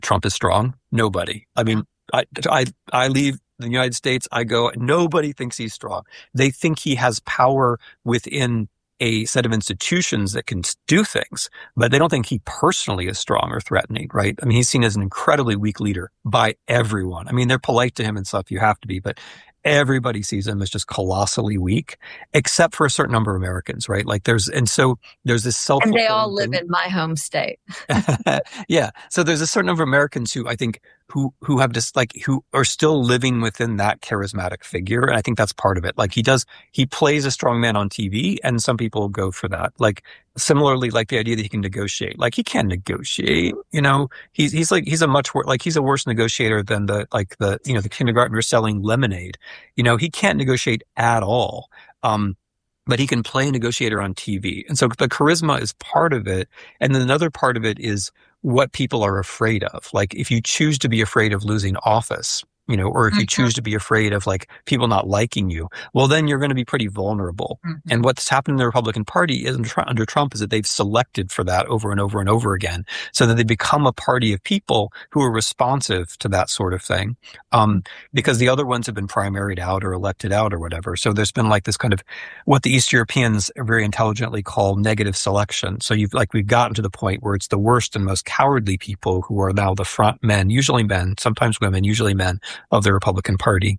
Trump is strong? Nobody. I mean, I leave the United States, I go, nobody thinks he's strong. They think he has power within a set of institutions that can do things, but they don't think he personally is strong or threatening, right? I mean, he's seen as an incredibly weak leader by everyone. I mean, they're polite to him and stuff, you have to be, but everybody sees him as just colossally weak, except for a certain number of Americans, right? Like there's this self- And they all live in my home state. Yeah. So there's a certain number of Americans who I think who have just who are still living within that charismatic figure. And I think that's part of it. Like he plays a strong man on TV, and some people go for that. Like similarly, like the idea that he can negotiate, like he can negotiate, he's a much worse, like he's a worse negotiator than the kindergartner selling lemonade. He can't negotiate at all. But he can play a negotiator on TV. And so the charisma is part of it. And then another part of it is what people are afraid of. Like if you choose to be afraid of losing office, or if you choose to be afraid of like people not liking you, well, then you're going to be pretty vulnerable. Mm-hmm. And what's happened in the Republican Party under Trump is that they've selected for that over and over and over again, so that they become a party of people who are responsive to that sort of thing. Because the other ones have been primaried out or elected out or whatever. So there's been like this kind of what the East Europeans very intelligently call negative selection. So we've gotten to the point where it's the worst and most cowardly people who are now the front men, usually men, sometimes women, usually men, of the Republican Party.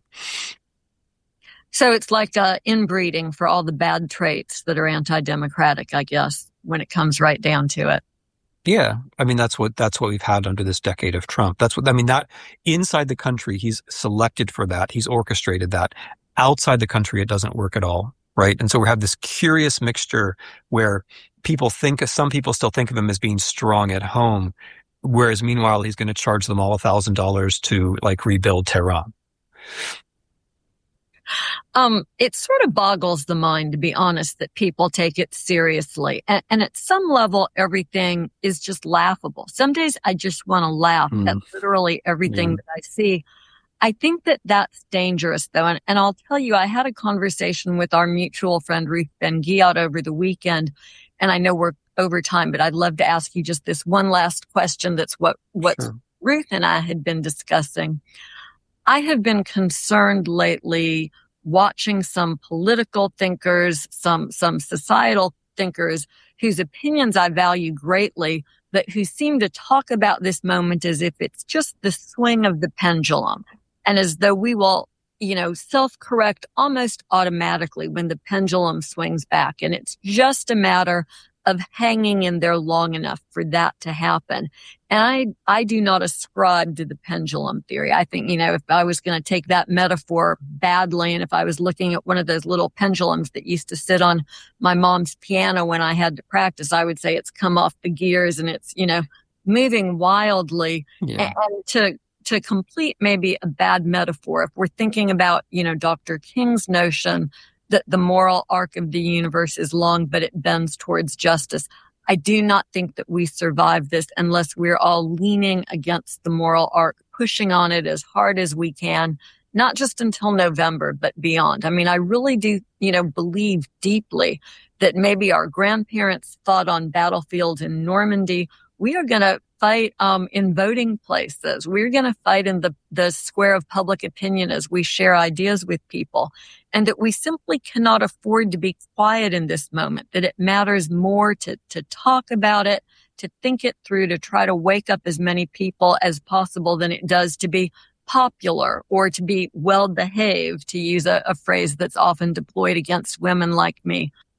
So it's like inbreeding for all the bad traits that are anti-democratic, I guess, when it comes right down to it. Yeah. I mean, that's what we've had under this decade of Trump. That inside the country, he's selected for that. He's orchestrated that. Outside the country, it doesn't work at all. Right. And so we have this curious mixture where some people still think of him as being strong at home, whereas meanwhile, he's going to charge them all $1,000 to rebuild Tehran. It sort of boggles the mind, to be honest, that people take it seriously. And at some level, everything is just laughable. Some days I just want to laugh at literally everything that I see. I think that that's dangerous, though. And I'll tell you, I had a conversation with our mutual friend, Ruth Ben-Ghiat, over the weekend. And I know we're over time, but I'd love to ask you just this one last question. That's what sure. Ruth and I had been discussing. I have been concerned lately watching some political thinkers, some societal thinkers whose opinions I value greatly, but who seem to talk about this moment as if it's just the swing of the pendulum, and as though we will, self-correct almost automatically when the pendulum swings back. And it's just a matter of hanging in there long enough for that to happen. And I do not ascribe to the pendulum theory. I think, if I was going to take that metaphor badly, and if I was looking at one of those little pendulums that used to sit on my mom's piano when I had to practice, I would say it's come off the gears and it's, moving wildly. Yeah. And to complete maybe a bad metaphor, if we're thinking about, Dr. King's notion that the moral arc of the universe is long, but it bends towards justice, I do not think that we survive this unless we're all leaning against the moral arc, pushing on it as hard as we can, not just until November, but beyond. I mean, I really do, believe deeply that maybe our grandparents fought on battlefields in Normandy. We are going to fight in voting places. We're going to fight in the square of public opinion as we share ideas with people, and that we simply cannot afford to be quiet in this moment, that it matters more to talk about it, to think it through, to try to wake up as many people as possible than it does to be popular or to be well-behaved, to use a phrase that's often deployed against women like me.